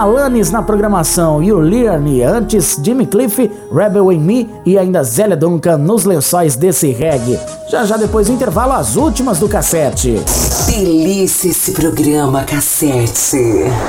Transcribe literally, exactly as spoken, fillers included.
Alanis na programação e o Liane. Antes, Jimmy Cliff, Rebel in Me e ainda Zélia Duncan nos lençóis desse reggae. Já já depois do intervalo, as últimas do cassete. Delícia esse programa, Cassete.